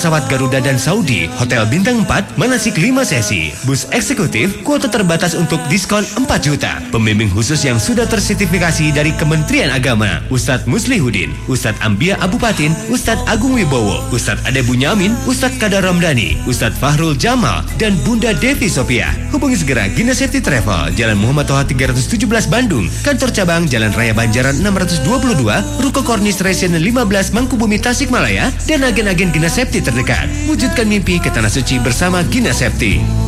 pesawat Garuda dan Saudi, Hotel Bintang 4, manasik 5 sesi. Bus eksekutif, kuota terbatas untuk diskon 4 juta. Pembimbing khusus yang sudah tersertifikasi dari Kementerian Agama. Ustadz Muslihuddin, Ustadz Ambia Abupatin, Ustadz Agung Wibowo, Ustadz Ade Bunyamin, Ustadz Kadar Ramdhani, Ustadz Fahrul Jamal, dan Bunda Devi Sophia. Hubungi segera Gina Safety Travel, Jalan Muhammad Toha 317 Bandung, Kantor Cabang Jalan Raya Banjaran 622, Ruko Kornis Resian 15 Mangkubumi Tasikmalaya, dan agen-agen Gina Safety terdekat. Wujudkan mimpi ke Tanah Suci bersama Gina Safety.